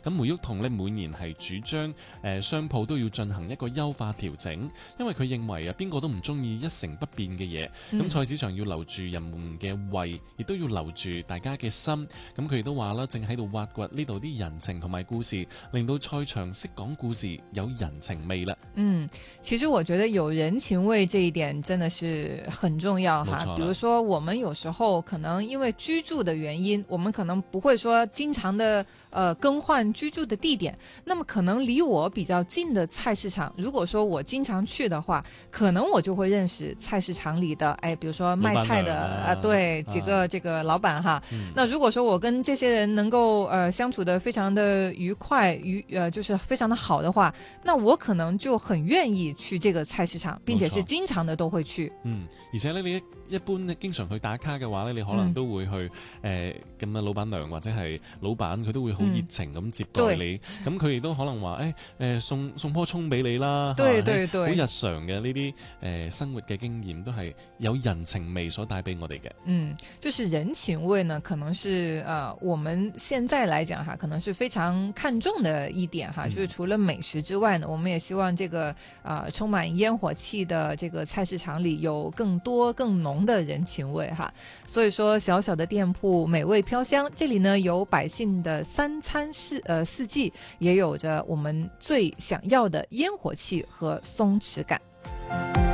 咁梅玉彤呢，每年係主張商鋪都要進行一個優化調整，因為佢認為邊個都唔中意一成不變嘅嘢，咁菜市場要留住人們嘅胃，亦都要留住大家嘅心。咁佢亦都話啦，正喺度挖掘呢度啲人情同埋故事，令到菜場識講故事，有人情味啦。 其實我覺得有人情味這一點真的是很重要哈。比如說我們有時候可能因為居住的原因，我們可能不會說經常的更換居住的地點，那麼可能離我比較近的菜市場，如果說我經常去的話，可能我就會認識菜市場裏的比如說賣菜的對幾個這個老闆哈。那如果說我跟這些人能夠相處得非常的愉快，就是非常的好的話，那我可能就很願意去這個菜市場，並且是經常的都會去。 而且呢，你一般呢經常去打卡嘅話呢，你可能都會去咁老闆娘或者係老闆佢都會好熱情咁接待你，咁佢亦都可能話送棵蔥俾你啦， 對， 好日常嘅呢啲生活嘅經驗都係有人情味所帶俾我哋嘅。 就是人情味呢，可能是我們現在來講哈，可能是非常看重的一點哈，就是除了美食之外呢，我們也希望這個充滿煙火氣的這個菜市場裏有更多更濃的人情味哈。所以說小小的店鋪美味飄香，這裏呢有百姓的三餐四季，也有着我們最想要的煙火氣和鬆弛感。